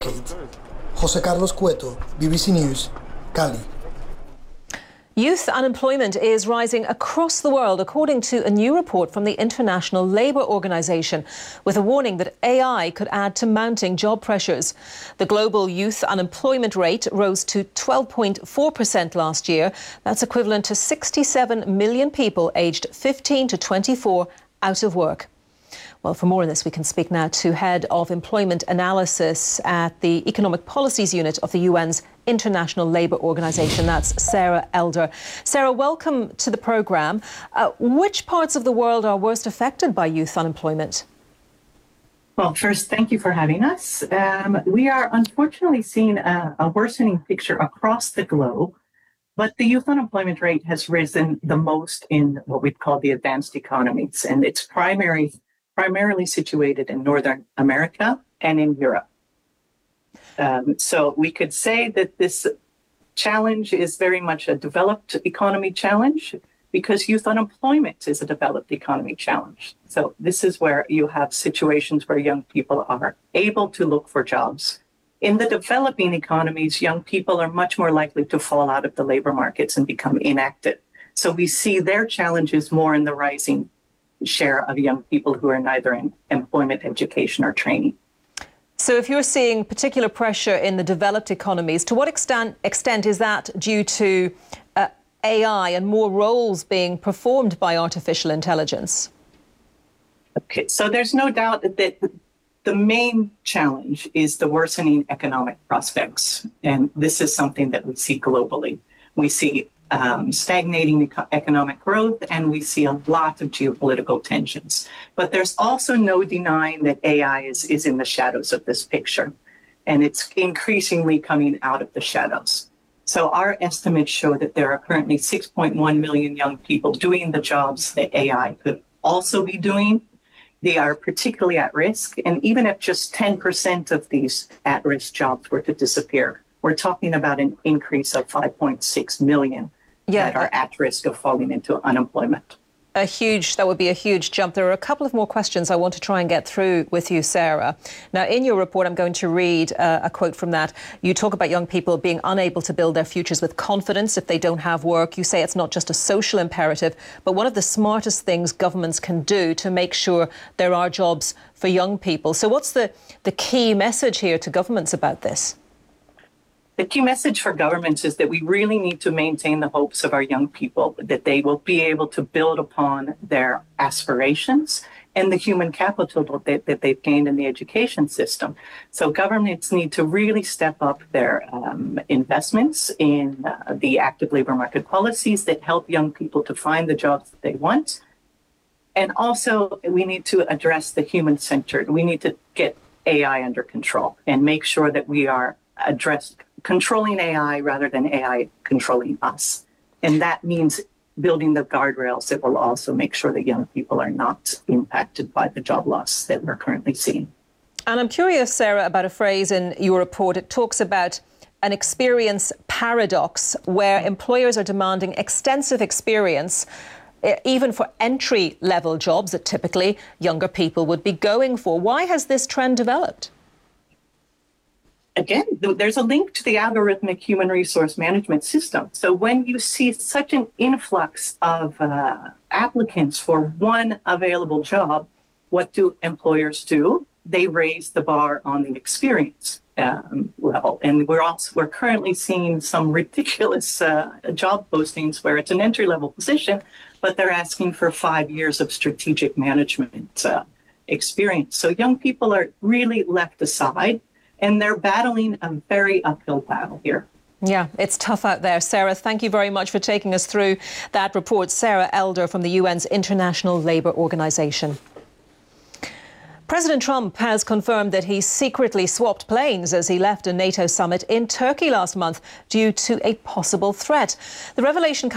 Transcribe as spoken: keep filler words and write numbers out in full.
decade. José Carlos Cueto, B B C News, Cali. Youth unemployment is rising across the world, according to a new report from the International Labour Organization, with a warning that A I could add to mounting job pressures. The global youth unemployment rate rose to twelve point four percent last year. That's equivalent to sixty-seven million people aged fifteen to twenty-four out of work. Well, for more on this, we can speak now to Head of Employment Analysis at the Economic Policies Unit of the U N's International Labour Organization. That's Sarah Elder. Sarah, welcome to the programme. Uh, which parts of the world are worst affected by youth unemployment? Well, first, thank you for having us. Um, we are unfortunately seeing a, a worsening picture across the globe, but the youth unemployment rate has risen the most in what we call the advanced economies, and it's primary primarily situated in Northern America and in Europe. Um, so we could say that this challenge is very much a developed economy challenge because youth unemployment is a developed economy challenge. So this is where you have situations where young people are able to look for jobs. In the developing economies, young people are much more likely to fall out of the labor markets and become inactive. So we see their challenges more in the rising share of young people who are neither in employment, education, or training. So if you're seeing particular pressure in the developed economies, to what extent, extent is that due to uh, A I and more roles being performed by artificial intelligence? Okay, so there's no doubt that the main challenge is the worsening economic prospects. And this is something that we see globally. We see Um, stagnating eco economic growth, and we see a lot of geopolitical tensions. But there's also no denying that A I is, is in the shadows of this picture, and it's increasingly coming out of the shadows. So our estimates show that there are currently six point one million young people doing the jobs that A I could also be doing. They are particularly at risk, and even if just ten percent of these at-risk jobs were to disappear, we're talking about an increase of five point six million. Yeah. That are at risk of falling into unemployment. A huge, that would be a huge jump. There are a couple of more questions I want to try and get through with you, Sarah. Now, in your report, I'm going to read uh, a quote from that. You talk about young people being unable to build their futures with confidence if they don't have work. You say it's not just a social imperative, but one of the smartest things governments can do to make sure there are jobs for young people. So what's the, the key message here to governments about this? The key message for governments is that we really need to maintain the hopes of our young people, that they will be able to build upon their aspirations and the human capital that, that they've gained in the education system. So governments need to really step up their um, investments in uh, the active labor market policies that help young people to find the jobs that they want. And also, we need to address the human-centered. We need to get A I under control and make sure that we are addressed controlling A I rather than A I controlling us. And that means building the guardrails that will also make sure that young people are not impacted by the job loss that we're currently seeing. And I'm curious, Sarah, about a phrase in your report. It talks about an experience paradox where employers are demanding extensive experience even for entry-level jobs that typically younger people would be going for. Why has this trend developed? Again, there's a link to the algorithmic human resource management system. So when you see such an influx of uh, applicants for one available job, what do employers do? They raise the bar on the experience um, level. And we're also we're currently seeing some ridiculous uh, job postings where it's an entry-level position, but they're asking for five years of strategic management uh, experience. So young people are really left aside, and they're battling a very uphill battle here. Yeah, it's tough out there. Sarah, thank you very much for taking us through that report. Sarah Elder from the U N's International Labour Organization. President Trump has confirmed that he secretly swapped planes as he left a NATO summit in Turkey last month due to a possible threat. The revelation